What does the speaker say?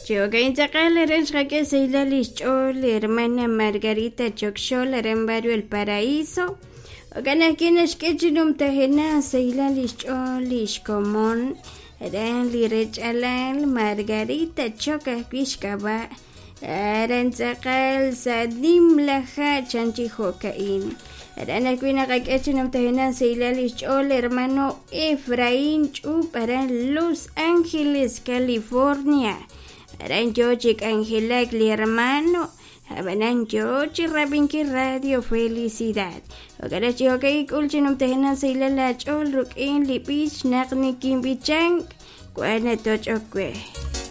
Yo que intacaleren que se la lichó la hermana Margarita Choxola en barrio El Paraíso. O que na quienes que chinum tajena se la lichó lishkomon. Eran lirechalal Margarita Choca Quishkaba. Eran zakal sadim laja chanchijocain. Eran aquina que chinum tajena se la lichó el hermano Efraín Chu para Los Ángeles, California. Aran George Angelac, li hermano. Abanan George Rabinki Radio Felicidad. Ogarachi okay kulchinum tehenan sila lach ol rukin lipich nakni kimbichang. Kuana toch okwe.